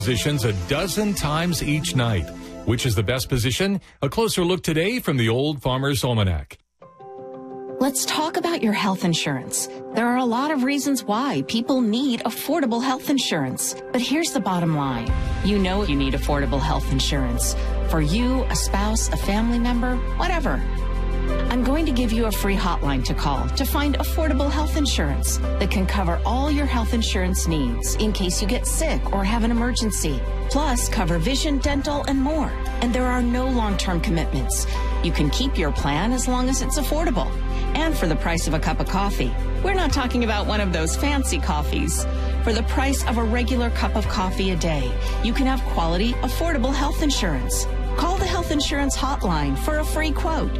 positions a dozen times each night. Which is the best position? A closer look today from the Old Farmer's Almanac. Let's talk about your health insurance. There are a lot of reasons why people need affordable health insurance. But here's the bottom line. You know you need affordable health insurance. For you, a spouse, a family member, whatever. I'm going to give you a free hotline to call to find affordable health insurance that can cover all your health insurance needs in case you get sick or have an emergency. Plus, cover vision, dental, and more. And there are no long-term commitments. You can keep your plan as long as it's affordable. And for the price of a cup of coffee. We're not talking about one of those fancy coffees. For the price of a regular cup of coffee a day, you can have quality, affordable health insurance. Call the Health Insurance Hotline for a free quote.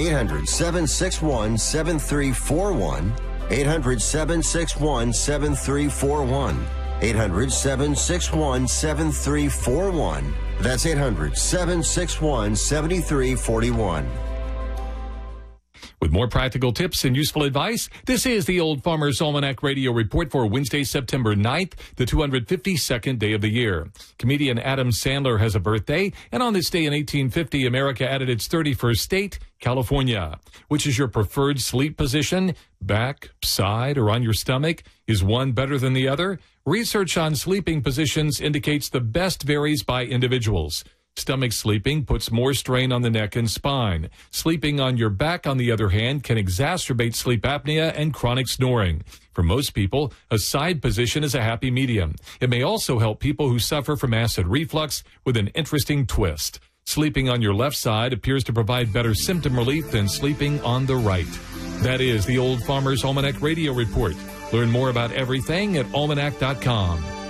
800-761-7341. 800-761-7341. 800-761-7341. That's 800-761-7341. With more practical tips and useful advice, this is the Old Farmer's Almanac Radio Report for Wednesday, September 9th, the 252nd day of the year. Comedian Adam Sandler has a birthday, and on this day in 1850, America added its 31st state, California. Which is your preferred sleep position? Back, side, or on your stomach? Is one better than the other? Research on sleeping positions indicates the best varies by individuals. Stomach sleeping puts more strain on the neck and spine. Sleeping on your back, on the other hand, can exacerbate sleep apnea and chronic snoring. For most people, a side position is a happy medium. It may also help people who suffer from acid reflux with an interesting twist. Sleeping on your left side appears to provide better symptom relief than sleeping on the right. That is the Old Farmer's Almanac Radio Report. Learn more about everything at almanac.com.